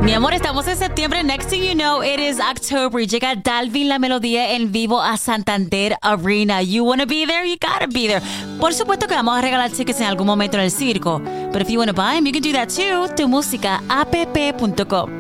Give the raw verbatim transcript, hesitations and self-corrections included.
Mi amor, estamos en septiembre. Next thing you know, it is October. Llega Dalvin La Melodía en vivo a Santander Arena. You wanna be there? You gotta be there. Por supuesto que vamos a regalar tickets en algún momento en el circo. But if you wanna buy them, you can do that too. Tu música app punto com.